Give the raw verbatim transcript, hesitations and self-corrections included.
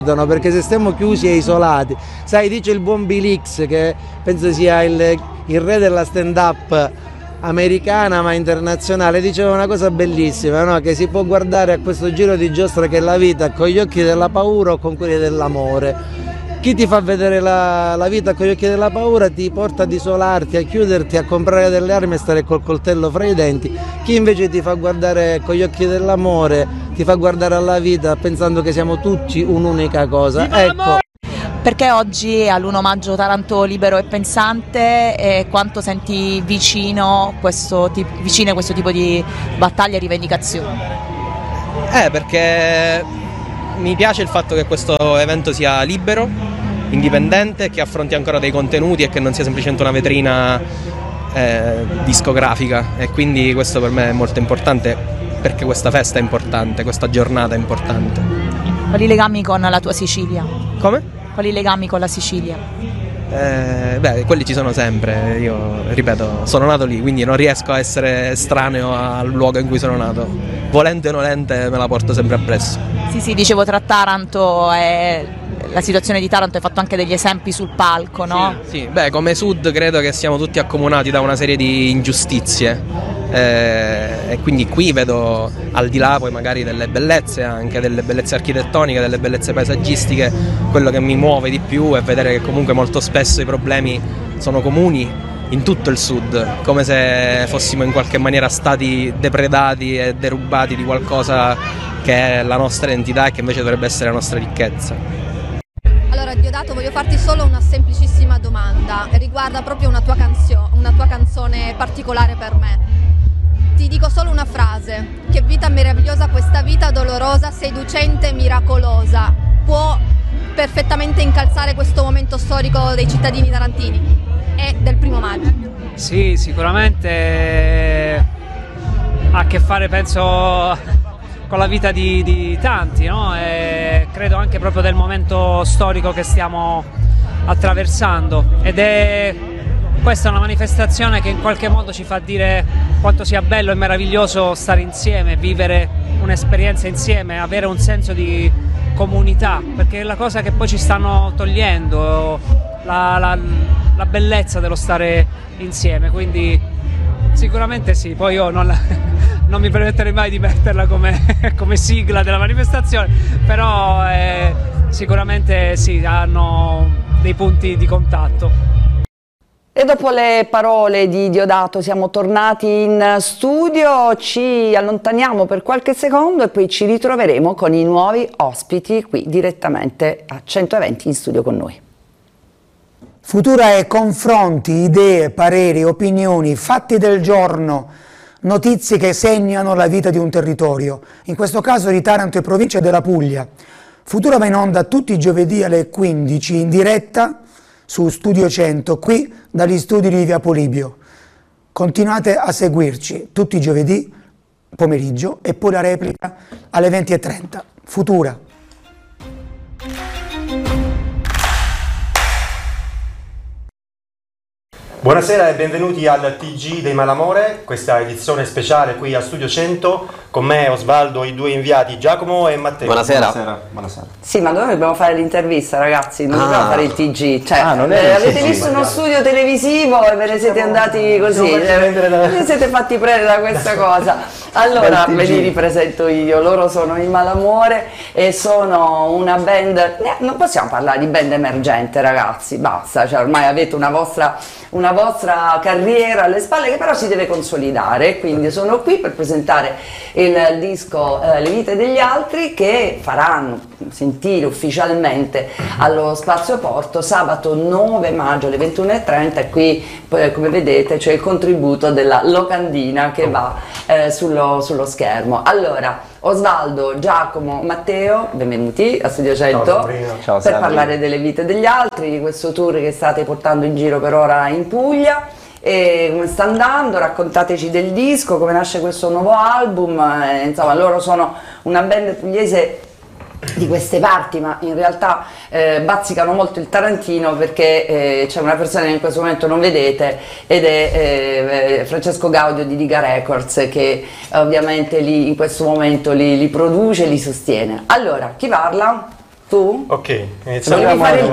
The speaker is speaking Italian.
perché se stiamo chiusi e isolati, sai, dice il buon Bill Hicks, che penso sia il, il re della stand-up americana ma internazionale, diceva una cosa bellissima, no? Che si può guardare a questo giro di giostra che è la vita con gli occhi della paura o con quelli dell'amore. Chi ti fa vedere la, la vita con gli occhi della paura ti porta ad isolarti, a chiuderti, a comprare delle armi e stare col coltello fra i denti. Chi invece ti fa guardare con gli occhi dell'amore, ti fa guardare alla vita pensando che siamo tutti un'unica cosa. Ecco. Perché oggi all'primo maggio Taranto libero e pensante, e quanto senti vicino questo, vicine questo tipo di battaglie e rivendicazioni? Eh, perché mi piace il fatto che questo evento sia libero, indipendente, che affronti ancora dei contenuti e che non sia semplicemente una vetrina eh, discografica, e quindi questo per me è molto importante, perché questa festa è importante, questa giornata è importante. Quali legami con la tua Sicilia? Come? Quali legami con la Sicilia? Eh, beh, quelli ci sono sempre, io ripeto, sono nato lì, quindi non riesco a essere estraneo al luogo in cui sono nato. Volente o nolente me la porto sempre appresso. Sì, sì, dicevo tra Taranto e la situazione di Taranto, hai fatto anche degli esempi sul palco, no? Sì, sì. Beh, come Sud credo che siamo tutti accomunati da una serie di ingiustizie. Eh, e quindi qui vedo, al di là poi magari delle bellezze, anche delle bellezze architettoniche, delle bellezze paesaggistiche, quello che mi muove di più è vedere che comunque molto spesso i problemi sono comuni in tutto il Sud, come se fossimo in qualche maniera stati depredati e derubati di qualcosa che è la nostra identità e che invece dovrebbe essere la nostra ricchezza. Allora Diodato, voglio farti solo una semplicissima domanda, riguarda proprio una tua, canzio- una tua canzone particolare per me. Ti dico solo una frase: che vita meravigliosa questa vita dolorosa, seducente, miracolosa. Può perfettamente incalzare questo momento storico dei cittadini tarantini e del primo maggio. Sì, sicuramente ha a che fare, penso, con la vita di, di tanti, no? E credo anche proprio del momento storico che stiamo attraversando, ed è questa è una manifestazione che in qualche modo ci fa dire quanto sia bello e meraviglioso stare insieme, vivere un'esperienza insieme, avere un senso di comunità, perché è la cosa che poi ci stanno togliendo, la, la, la bellezza dello stare insieme, quindi sicuramente sì. Poi io non, non mi permetterei mai di metterla come, come sigla della manifestazione, però eh, sicuramente sì, hanno dei punti di contatto. E dopo le parole di Diodato siamo tornati in studio, ci allontaniamo per qualche secondo e poi ci ritroveremo con i nuovi ospiti qui direttamente a centoventi in studio con noi. Futura è confronti, idee, pareri, opinioni, fatti del giorno, notizie che segnano la vita di un territorio, in questo caso di Taranto e provincia della Puglia. Futura va in onda tutti i giovedì alle quindici in diretta su Studio cento, qui dagli studi di Via Polibio. Continuate a seguirci tutti i giovedì pomeriggio e poi la replica alle venti e trenta. Futura. Buonasera e benvenuti al T G dei Malamore, questa edizione speciale qui a Studio cento, con me Osvaldo, i due inviati Giacomo e Matteo. Buonasera. Buonasera. Buonasera. Sì, ma noi dobbiamo fare l'intervista, ragazzi, non Ah. dobbiamo fare il T G. Cioè, Ah, non è eh, il avete T G. visto uno studio televisivo e ve ne siete andati così, eh, ve ne siete fatti prendere da questa cosa. Allora, ve li ripresento io, loro sono i Malamore e sono una band, eh, non possiamo parlare di band emergente, ragazzi, basta, cioè ormai avete una vostra, una vostra carriera alle spalle che però si deve consolidare, quindi sono qui per presentare il disco eh, Le vite degli altri, che faranno sentire ufficialmente allo Spazio Porto sabato nove maggio alle ventuno e trenta, e qui poi, come vedete, c'è il contributo della locandina che va eh, sullo, sullo schermo. Allora, Osvaldo, Giacomo, Matteo, benvenuti a Studio cento. Ciao, Ciao, per parlare delle vite degli altri, di questo tour che state portando in giro per ora in Puglia. E come sta andando? Raccontateci del disco, come nasce questo nuovo album. Eh, insomma, loro sono una band pugliese di queste parti, ma in realtà eh, bazzicano molto il tarantino, perché eh, c'è una persona che in questo momento non vedete ed è eh, Francesco Gaudio di Diga Records, che ovviamente lì, in questo momento li, li produce e li sostiene. Allora, chi parla? Tu? Ok, iniziamo. Volevi fare il